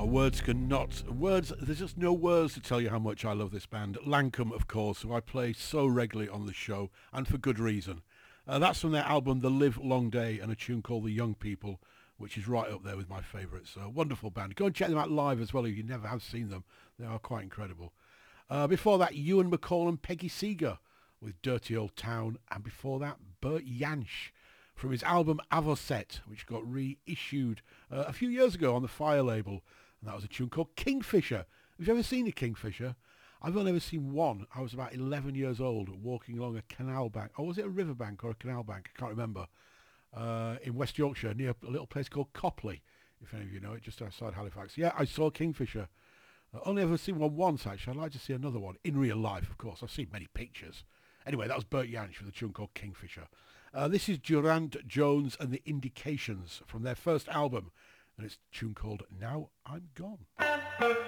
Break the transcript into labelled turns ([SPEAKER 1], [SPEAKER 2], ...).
[SPEAKER 1] There's just no words to tell you how much I love this band. Lankum, of course, who I play so regularly on the show, and for good reason. That's from their album The Live Long Day and a tune called The Young People, which is right up there with my favourites. Wonderful band. Go and check them out live as well if you never have seen them. They are quite incredible. Before that, Ewan McCall and Peggy Seeger with Dirty Old Town. And before that, Bert Jansch from his album Avoset, which got reissued a few years ago on the Fire label. And that was a tune called Kingfisher. Have you ever seen a Kingfisher? I've only ever seen one. I was about 11 years old walking along a canal bank. Or was it a riverbank or a canal bank? I can't remember. In West Yorkshire near a little place called Copley, if any of you know it, just outside Halifax. Yeah, I saw Kingfisher. Only ever seen one once, actually. I'd like to see another one in real life, of course. I've seen many pictures. Anyway, that was Bert Jansch with a tune called Kingfisher. This is Durant Jones and the Indications from their first album, and it's a tune called Now I'm Gone.